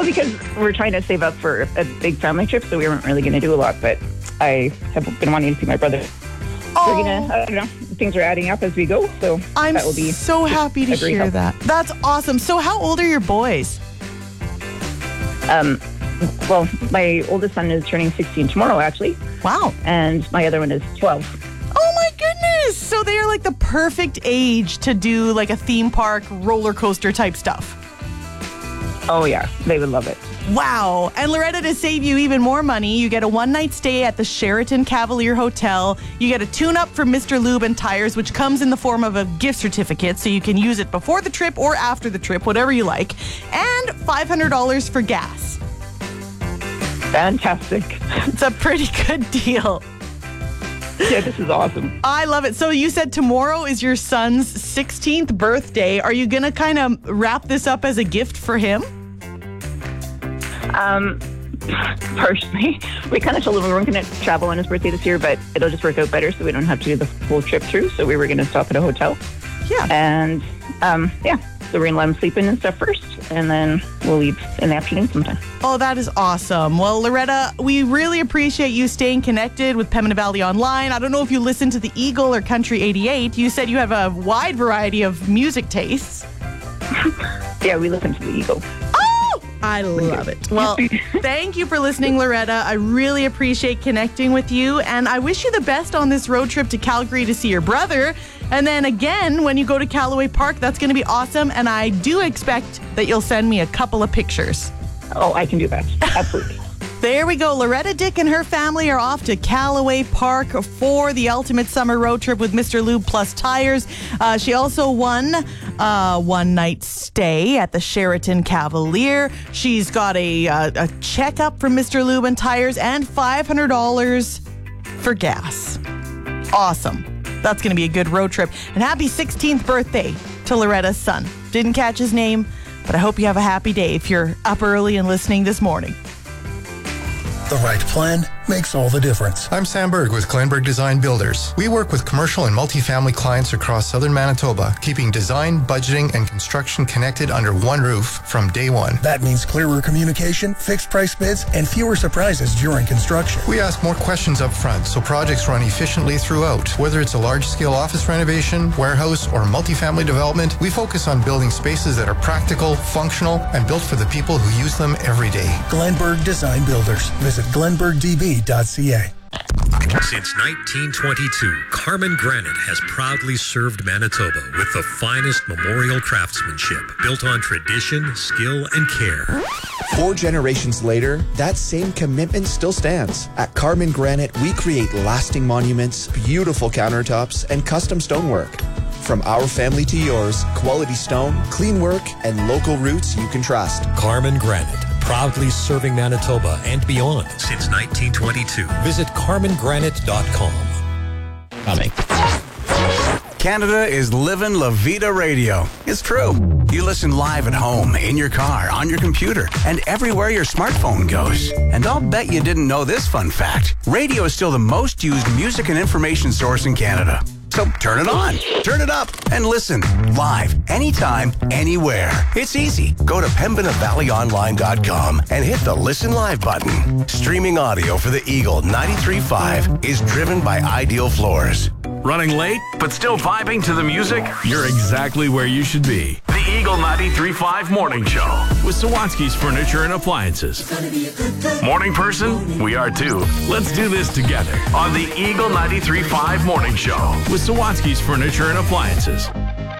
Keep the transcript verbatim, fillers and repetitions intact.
because we're trying to save up for a big family trip, so we weren't really going to do a lot. But I have been wanting to see my brother. Oh. We're gonna, I don't know, things are adding up as we go, so I'm that will be so happy to hear help. that. That's awesome. So how old are your boys? Um, well, my oldest son is turning sixteen tomorrow, actually. Wow. And my other one is twelve. Oh my goodness. So they are like the perfect age to do like a theme park roller coaster type stuff. Oh, yeah. They would love it. Wow. And Loretta, to save you even more money, you get a one-night stay at the Sheraton Cavalier Hotel. You get a tune-up for Mister Lube and Tires, which comes in the form of a gift certificate, so you can use it before the trip or after the trip, whatever you like. And five hundred dollars for gas. Fantastic. It's a pretty good deal. Yeah, this is awesome. I love it. So you said tomorrow is your son's sixteenth birthday. Are you going to kind of wrap this up as a gift for him? Um, personally, we kind of told him we weren't going to travel on his birthday this year, but it'll just work out better so we don't have to do the full trip through. So we were going to stop at a hotel. Yeah. And, um, yeah, so we're going to let him sleep in and stuff first, and then we'll leave in the afternoon sometime. Oh, that is awesome. Well, Loretta, we really appreciate you staying connected with Pembina Valley Online. I don't know if you listen to the Eagle or Country eighty-eight. You said you have a wide variety of music tastes. Yeah, we listen to the Eagle. I love it. Well, thank you for listening, Loretta. I really appreciate connecting with you, and I wish you the best on this road trip to Calgary to see your brother. And then again, when you go to Callaway Park, that's going to be awesome, and I do expect that you'll send me a couple of pictures. Oh, I can do that. Absolutely. There we go. Loretta Dick and her family are off to Callaway Park for the ultimate summer road trip with Mister Lube plus Tires. Uh, she also won a one-night stay at the Sheraton Cavalier. She's got a, uh, a checkup from Mister Lube and Tires and five hundred dollars for gas. Awesome. That's going to be a good road trip. And happy sixteenth birthday to Loretta's son. Didn't catch his name, but I hope you have a happy day if you're up early and listening this morning. The right plan makes all the difference. I'm Sam Berg with Glenberg Design Builders. We work with commercial and multifamily clients across southern Manitoba, keeping design, budgeting, and construction connected under one roof from day one. That means clearer communication, fixed price bids, and fewer surprises during construction. We ask more questions up front so projects run efficiently throughout. Whether it's a large-scale office renovation, warehouse, or multifamily development, we focus on building spaces that are practical, functional, and built for the people who use them every day. Glenberg Design Builders. Visit glenberg d b dot c a. Since nineteen twenty-two, Carmen Granite has proudly served Manitoba with the finest memorial craftsmanship built on tradition, skill, and care. Four generations later, that same commitment still stands. At Carmen Granite, we create lasting monuments, beautiful countertops, and custom stonework. From our family to yours, quality stone, clean work, and local roots you can trust. Carmen Granite, proudly serving Manitoba and beyond since nineteen twenty-two. Visit carmen granite dot com. Coming. Canada is living La Vida Radio. It's true. You listen live at home, in your car, on your computer, and everywhere your smartphone goes. And I'll bet you didn't know this fun fact. Radio is still the most used music and information source in Canada. So turn it on, turn it up, and listen live, anytime, anywhere. It's easy. Go to pembina valley online dot com and hit the Listen Live button. Streaming audio for the Eagle ninety-three point five is driven by Ideal Floors. Running late, but still vibing to the music? You're exactly where you should be. The Eagle ninety-three point five Morning Show with Sawatsky's Furniture and Appliances. Morning person? We are too. Let's do this together on the Eagle ninety-three point five Morning Show with Sawatsky's Furniture and Appliances.